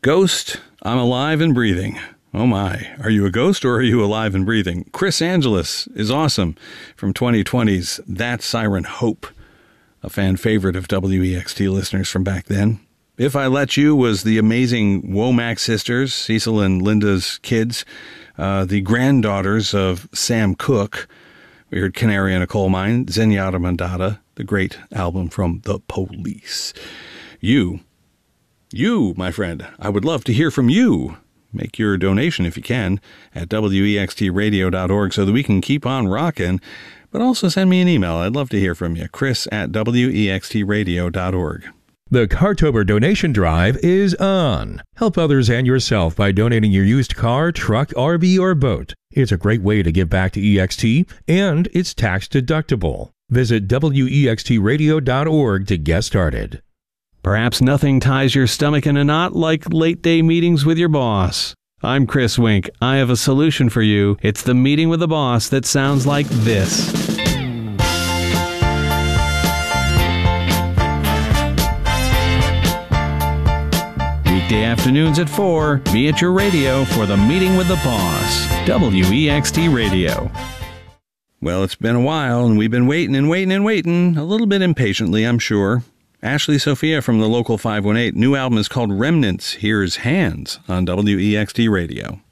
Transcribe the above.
Ghost, I'm alive and breathing. Oh my, are you a ghost or are you alive and breathing? Chris Angelus is awesome from 2020's That Siren Hope, a fan favorite of WEXT listeners from back then. If I Let You was the amazing Womack sisters, Cecil and Linda's kids, the granddaughters of Sam Cooke. We heard Canary in a Coal Mine, Zenyatta Mandata, the great album from The Police. You, my friend, I would love to hear from you. Make your donation if you can at wextradio.org so that we can keep on rocking. But also send me an email. I'd love to hear from you. Chris@wextradio.org. The Cartober donation drive is on. Help others and yourself by donating your used car, truck, RV, or boat. It's a great way to give back to EXT, and it's tax deductible. Visit wextradio.org to get started. Perhaps nothing ties your stomach in a knot like late-day meetings with your boss. I'm Chris Wink. I have a solution for you. It's the meeting with the boss that sounds like this. Weekday afternoons at 4, me at your radio for the meeting with the boss. WEXT Radio. Well, it's been a while, and we've been waiting, a little bit impatiently, I'm sure. Ashley Sophia from the local 518. New album is called Remnants. Here's Hands on WEXT Radio.